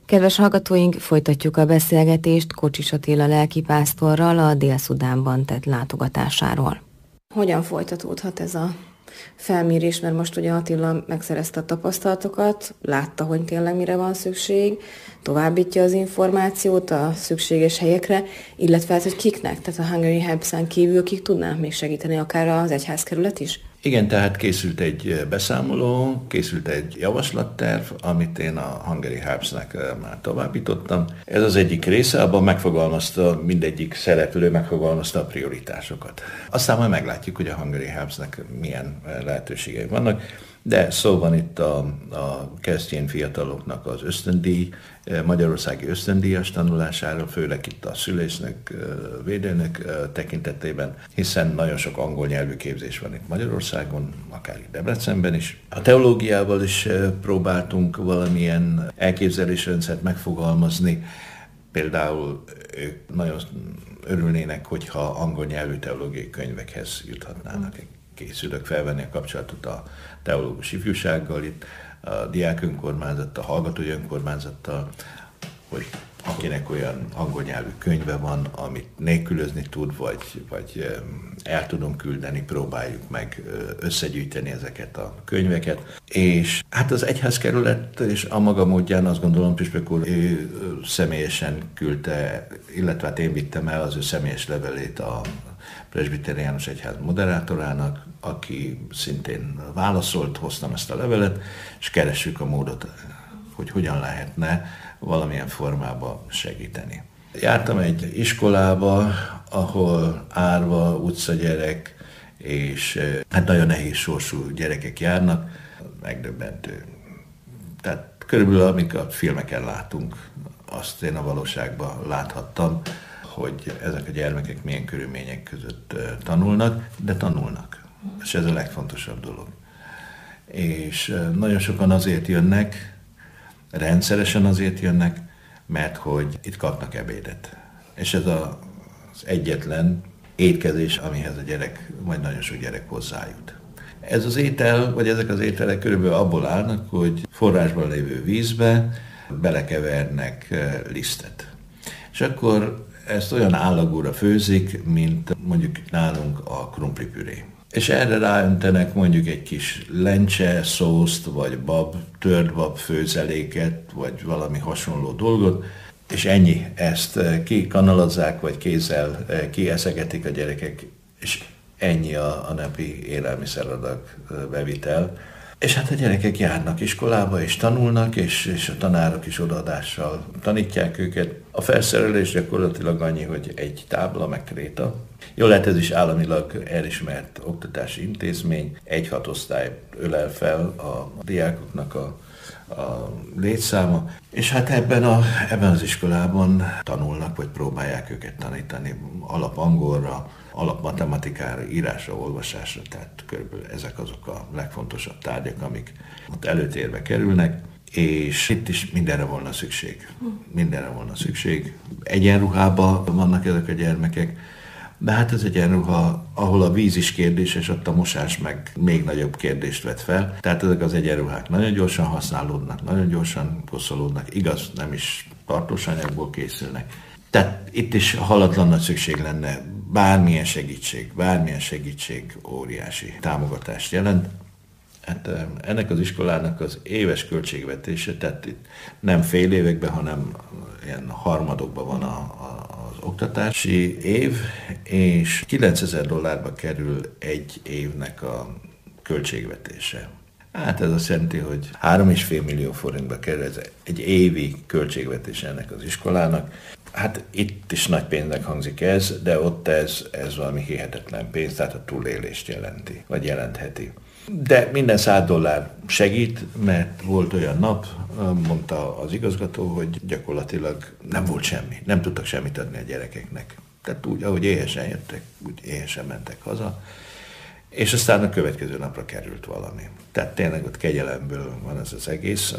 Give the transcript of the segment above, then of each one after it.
Kedves hallgatóink, folytatjuk a beszélgetést Kocsis Attila lelkipásztorral a Dél-Szudánban tett látogatásáról. Hogyan folytatódhat ez a felmérés, mert most ugye Attila megszerezte a tapasztalatokat, látta, hogy tényleg mire van szükség, továbbítja az információt a szükséges helyekre, illetve hogy kiknek, tehát a Hungary Helps-en kívül kik tudnának még segíteni, akár az egyházkerület is? Igen, tehát készült egy beszámoló, készült egy javaslatterv, amit én a Hungary Helps-nek már továbbítottam. Ez az egyik része, abban megfogalmazta, mindegyik szereplő megfogalmazta a prioritásokat. Aztán majd meglátjuk, hogy a Hungary Helps-nek milyen lehetőségei vannak, de szó van itt a keresztény fiataloknak az ösztöndíj, magyarországi ösztöndíjas tanulásáról, főleg itt a szülésznök, védőnök tekintetében, hiszen nagyon sok angol nyelvű képzés van itt Magyarországon, akár itt Debrecenben is. A teológiával is próbáltunk valamilyen elképzelésrendszert megfogalmazni, például ők nagyon örülnének, hogyha angol nyelvű teológiai könyvekhez juthatnának. Készülök felvenni a kapcsolatot a teológus ifjúsággal, itt a diák önkormányzattal, a hallgatói önkormányzattal, hogy akinek olyan angol nyelvű könyve van, amit nélkülözni tud, vagy el tudom küldeni, próbáljuk meg összegyűjteni ezeket a könyveket. És hát az egyházkerület és a maga módján azt gondolom, Püspök úr, ő személyesen küldte, illetve hát én vittem el az ő személyes levelét a Presbiteriánus Egyház moderátorának, aki szintén válaszolt, hoztam ezt a levelet, és keressük a módot, hogy hogyan lehetne valamilyen formában segíteni. Jártam egy iskolába, ahol árva, utcagyerek, és hát nagyon nehéz sorsú gyerekek járnak, megdöbbentő. Tehát körülbelül amik a filmeken látunk, azt én a valóságban láthattam, hogy ezek a gyermekek milyen körülmények között tanulnak, de tanulnak. És ez a legfontosabb dolog. És nagyon sokan azért jönnek, rendszeresen azért jönnek, mert hogy itt kapnak ebédet. És ez az egyetlen étkezés, amihez a gyerek, vagy nagyon sok gyerek hozzájut. Ez az étel, vagy ezek az ételek körülbelül abból állnak, hogy forrásban lévő vízbe belekevernek lisztet. És akkor ezt olyan állagúra főzik, mint mondjuk nálunk a krumplipüré. És erre ráöntenek mondjuk egy kis lencse, szószt, vagy tört bab főzeléket, vagy valami hasonló dolgot, és ennyi. Ezt kikanalazzák, vagy kézzel kieszegetik a gyerekek, és ennyi a napi élelmiszeradag bevitel. És hát a gyerekek járnak iskolába, és tanulnak, és a tanárok is odaadással tanítják őket. A felszerelés gyakorlatilag annyi, hogy egy tábla, meg kréta. Jól lehet, ez is államilag elismert oktatási intézmény, 1-6 osztály ölel fel a diákoknak a létszáma, és hát ebben az iskolában tanulnak, vagy próbálják őket tanítani alapangolra, alapmatematikára, írásra, olvasásra, tehát körülbelül ezek azok a legfontosabb tárgyak, amik ott előtérbe kerülnek, és itt is mindenre volna szükség. Mindenre volna szükség. Egyenruhában vannak ezek a gyermekek, de hát ez egyenruha, ahol a víz is kérdéses, ott a mosás meg még nagyobb kérdést vet fel. Tehát ezek az egyenruhák nagyon gyorsan használódnak, nagyon gyorsan koszolódnak, igaz, nem is tartós anyagból készülnek. Tehát itt is halatlan nagy szükség lenne, bármilyen segítség óriási támogatást jelent. Hát ennek az iskolának az éves költségvetése, tehát itt nem fél években, hanem ilyen harmadokban van az oktatási év, és $9000 kerül egy évnek a költségvetése. Hát ez azt jelenti, hogy 3,5 millió forintba kerül ez egy évi költségvetés ennek az iskolának. Hát itt is nagy pénznek hangzik ez, de ott ez valami hihetetlen pénz, tehát a túlélést jelenti, vagy jelentheti. De minden $100 segít, mert volt olyan nap, mondta az igazgató, hogy gyakorlatilag nem volt semmi, nem tudtak semmit adni a gyerekeknek. Tehát úgy, ahogy éhesen jöttek, úgy éhesen mentek haza, és aztán a következő napra került valami. Tehát tényleg ott kegyelemből van ez az egész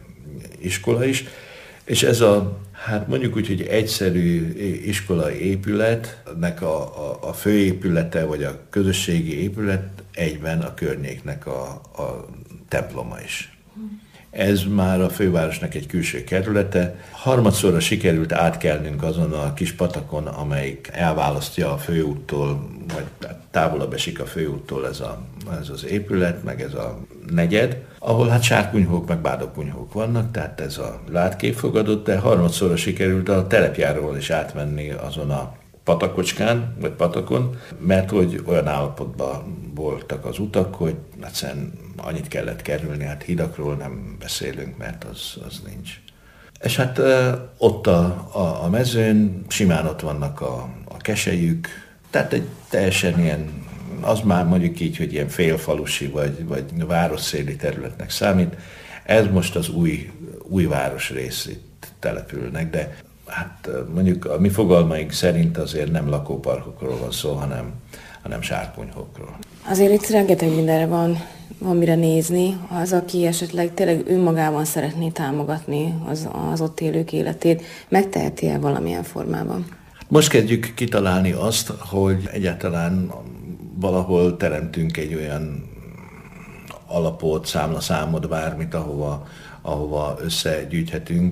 iskola is, és ez hát mondjuk úgy, hogy egyszerű iskolai épületnek a főépülete, vagy a közösségi épület egyben a környéknek a temploma is. Ez már a fővárosnak egy külső kerülete. Harmadszorra sikerült átkelnünk azon a kis patakon, amelyik elválasztja a főúttól, vagy távolabb esik a főúttól ez az épület, meg ez a negyed, ahol hát sárkunyhók, meg bádakunyhók vannak, tehát ez a látkép fogadott, de harmadszorra sikerült a telepjáróval is átmenni azon a patakocskán, vagy patakon, mert hogy olyan állapotban voltak az utak, hogy egyszerűen annyit kellett kerülni, hát hidakról nem beszélünk, mert az nincs. És hát ott a mezőn simán ott vannak a keselyük, tehát egy teljesen ilyen, az már mondjuk így, hogy ilyen félfalusi vagy városszéli területnek számít. Ez most az új városrész, itt települnek, de hát mondjuk a mi fogalmaink szerint azért nem lakóparkokról van szó, hanem sárkunyhókról. Azért itt rengeteg mindenre van mire nézni. Az, aki esetleg tényleg önmagában szeretné támogatni az ott élők életét, megteheti-e valamilyen formában? Most kezdjük kitalálni azt, hogy egyáltalán valahol teremtünk egy olyan alapot, számlaszámot, bármit, ahova összegyűjthetünk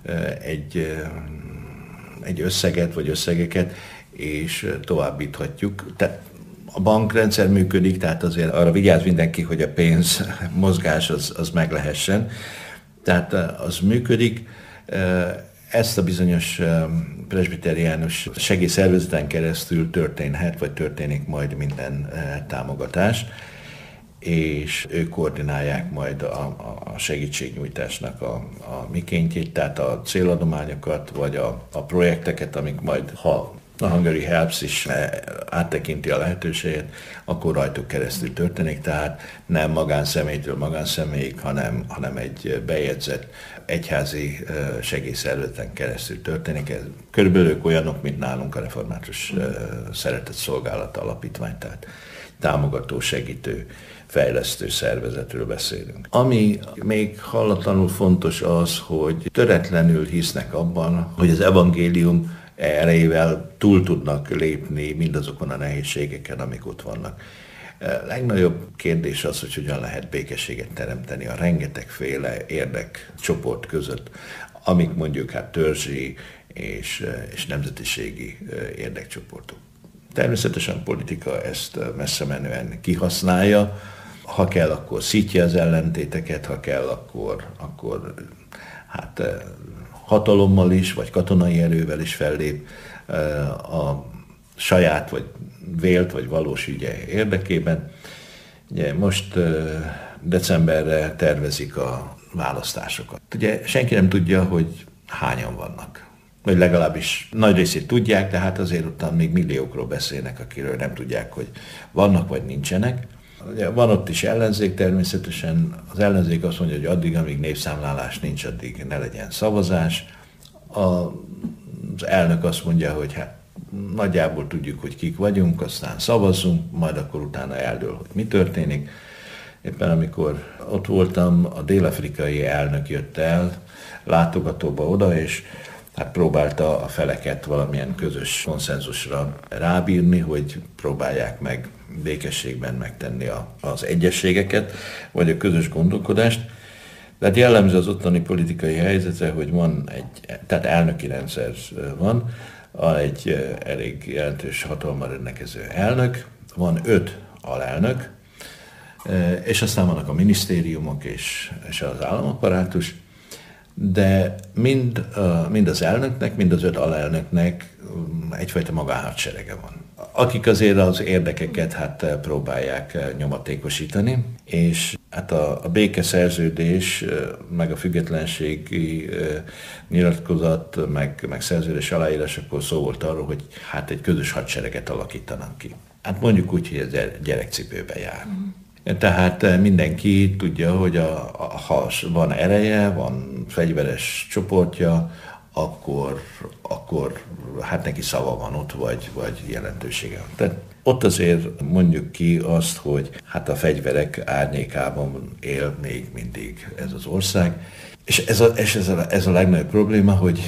egy összeget vagy összegeket, és továbbíthatjuk. Tehát a bankrendszer működik, tehát azért arra vigyáz mindenki, hogy a pénz mozgás az meg lehessen. Tehát az működik. Ezt a bizonyos presbiteriánus segélyszervezeten keresztül történhet, vagy történik majd minden támogatás, és ők koordinálják majd a segítségnyújtásnak a mikéntjét, tehát a céladományokat, vagy a projekteket, amik majd, ha a Hungary Helps is áttekinti a lehetőséget, akkor rajtuk keresztül történik, tehát nem magánszemélytől magánszemélyig, hanem egy bejegyzett egyházi segélyszervezeten keresztül történik. Körülbelül ők olyanok, mint nálunk a Református Szeretett Szolgálat Alapítvány, tehát támogató, segítő, fejlesztő szervezetről beszélünk. Ami még hallatlanul fontos az, hogy töretlenül hisznek abban, hogy az evangélium erejével túl tudnak lépni mindazokon a nehézségeken, amik ott vannak. A legnagyobb kérdés az, hogy hogyan lehet békességet teremteni a rengetegféle érdekcsoport között, amik mondjuk hát törzsi és nemzetiségi érdekcsoportok. Természetesen a politika ezt messze menően kihasználja, ha kell, akkor szítja az ellentéteket, ha kell, akkor hát hatalommal is, vagy katonai erővel is fellép a saját, vagy vélt, vagy valós ügye érdekében. Ugye most decemberre tervezik a választásokat. Ugye senki nem tudja, hogy hányan vannak. Vagy legalábbis nagy részét tudják, de hát azért ottan még milliókról beszélnek, akiről nem tudják, hogy vannak vagy nincsenek. Ugye van ott is ellenzék természetesen. Az ellenzék azt mondja, hogy addig, amíg népszámlálás nincs, addig ne legyen szavazás. Az elnök azt mondja, hogy hát nagyjából tudjuk, hogy kik vagyunk, aztán szavazzunk, majd akkor utána eldől, hogy mi történik. Éppen amikor ott voltam, a dél-afrikai elnök jött el látogatóba oda, és hát próbálta a feleket valamilyen közös konszenzusra rábírni, hogy próbálják meg békességben megtenni az egyességeket, vagy a közös gondolkodást. Tehát jellemző az ottani politikai helyzete, hogy van tehát elnöki rendszer van egy elég jelentős hatalommal rendelkező elnök, van 5 alelnök, és aztán vannak a minisztériumok és az államapparátus, de mind az elnöknek, mind az 5 alelnöknek egyfajta magánhadserege van. Akik azért az érdekeket hát próbálják nyomatékosítani, és hát a békeszerződés, meg a függetlenségi nyilatkozat, meg szerződés aláírásakor szó volt arról, hogy hát egy közös hadsereget alakítanak ki. Hát mondjuk úgy, hogy ez gyerekcipőbe jár. Tehát mindenki tudja, hogy ha van ereje, van fegyveres csoportja, akkor hát neki szava van ott, vagy jelentősége van. Tehát ott azért mondjuk ki azt, hogy hát a fegyverek árnyékában él még mindig ez az ország. És ez a legnagyobb probléma, hogy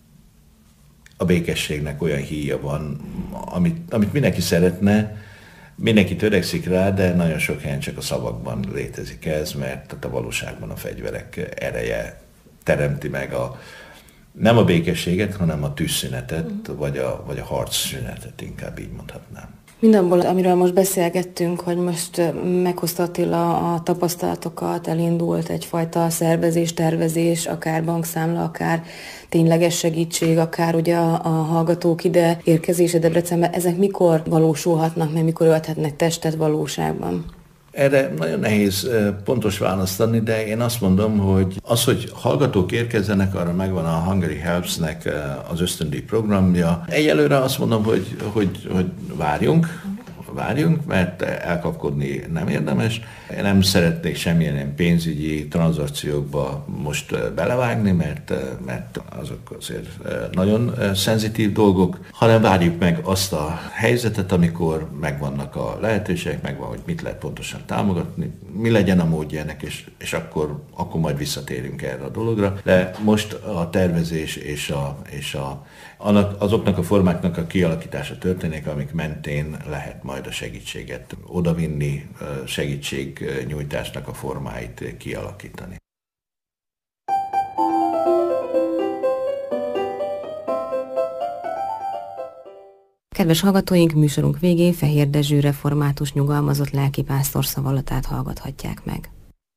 a békességnek olyan híja van, amit mindenki szeretne, Mindenki törekszik rá, de nagyon sok helyen csak a szavakban létezik ez, mert a valóságban a fegyverek ereje teremti meg nem a békességet, hanem a tűzszünetet, vagy a harcszünetet, inkább így mondhatnám. Mindabból, amiről most beszélgettünk, hogy most meghozta Attila a tapasztalatokat, elindult egyfajta szervezés, tervezés, akár bankszámla, akár tényleges segítség, akár ugye a hallgatók ide érkezése Debrecenbe, ezek mikor valósulhatnak, mert mikor ölthetnek testet valóságban? Erre nagyon nehéz pontos választ adni, de én azt mondom, hogy hogy hallgatók érkezzenek, arra megvan a Hungary Helps-nek az ösztöndíj programja. Egyelőre azt mondom, hogy várjunk, mert elkapkodni nem érdemes. Én nem szeretnék semmilyen pénzügyi tranzakciókba most belevágni, mert azok azért nagyon szenzitív dolgok, hanem várjuk meg azt a helyzetet, amikor megvannak a lehetőségek, megvan, hogy mit lehet pontosan támogatni, mi legyen a módja ennek, és akkor majd visszatérünk erre a dologra. De most a tervezés és azoknak a formáknak a kialakítása történik, amik mentén lehet majd a segítséget odavinni, segítségnyújtásnak a formáit kialakítani. Kedves hallgatóink, műsorunk végén Fehér Dezső református nyugalmazott lelkipásztor szavalatát hallgathatják meg.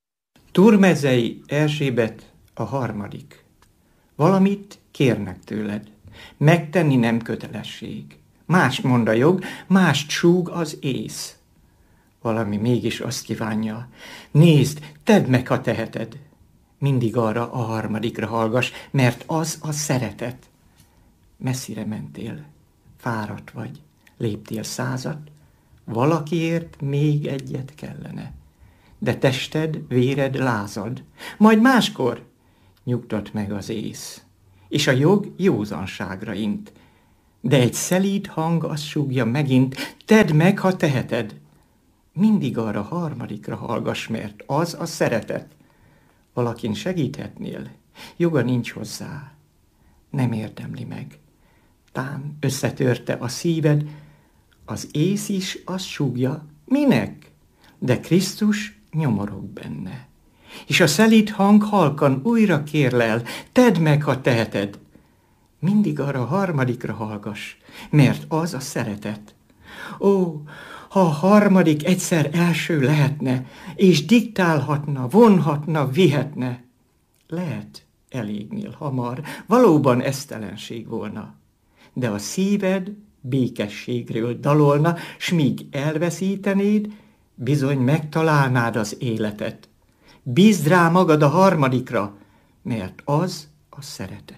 Turmezei Erzsébet a harmadik. Valamit kérnek tőled. Megtenni nem kötelesség. Mást mond a jog, mást súg az ész. Valami mégis azt kívánja. Nézd, tedd meg, ha teheted. Mindig arra a harmadikra hallgass, mert az a szeretet. Messzire mentél, fáradt vagy, léptél 100, valakiért még egyet kellene. De tested, véred lázad, majd máskor nyugtat meg az ész, és a jog józanságra int. De egy szelíd hang azt súgja megint, tedd meg, ha teheted. Mindig arra harmadikra hallgass, mert az a szeretet. Valakin segíthetnél, joga nincs hozzá, nem érdemli meg. Tán összetörte a szíved, az ész is azt súgja, minek? De Krisztus nyomorog benne. És a szelíd hang halkan újra kérlel, tedd meg, ha teheted. Mindig arra harmadikra hallgass, mert az a szeretet. Ó, ha a harmadik egyszer első lehetne, és diktálhatna, vonhatna, vihetne, lehet elégnél hamar, valóban esztelenség volna. De a szíved békességről dalolna, s míg elveszítenéd, bizony megtalálnád az életet. Bízd rá magad a harmadikra, mert az a szeretet.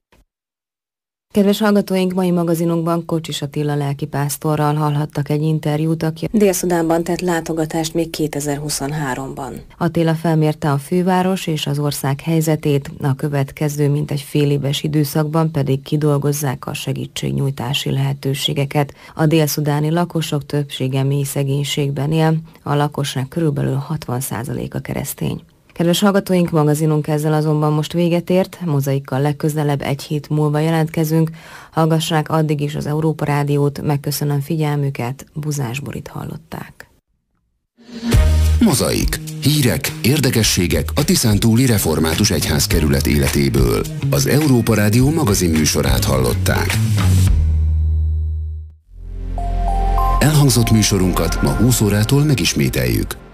Kedves hallgatóink, mai magazinunkban Kocsis Attila lelkipásztorral hallhattak egy interjút, aki Dél-Szudánban tett látogatást még 2023-ban. Attila felmérte a főváros és az ország helyzetét, a következő mintegy fél éves időszakban pedig kidolgozzák a segítségnyújtási lehetőségeket. A dél-szudáni lakosok többsége mély szegénységben él, a lakosság körülbelül 60%-a keresztény. Kedves hallgatóink, magazinunk ezzel azonban most véget ért, Mozaikkal legközelebb egy hét múlva jelentkezünk. Hallgassák addig is az Európa Rádiót, megköszönöm figyelmüket, Buzás Borit hallották. Mozaik. Hírek, érdekességek a Tiszántúli Református Egyházkerület életéből. Az Európa Rádió magazin műsorát hallották. Elhangzott műsorunkat ma 20 órától megismételjük.